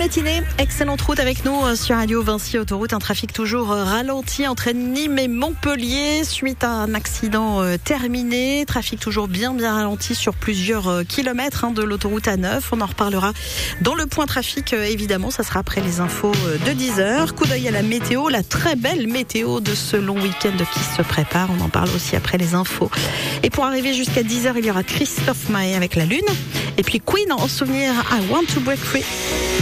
matinée, excellente route avec nous sur Radio Vinci Autoroute. Un trafic toujours ralenti entre Nîmes et Montpellier suite à un accident terminé. Trafic toujours bien ralenti sur plusieurs kilomètres de l'autoroute A9. On en reparlera dans le point trafic évidemment. Ça sera après les infos de 10h. Coup d'œil à la météo, la très belle météo de ce long week-end qui se prépare. On en parle aussi après les infos. Et pour arriver jusqu'à 10h, il y aura Christophe Maé avec La Lune. Et puis Queen en souvenir I Want to Break Free.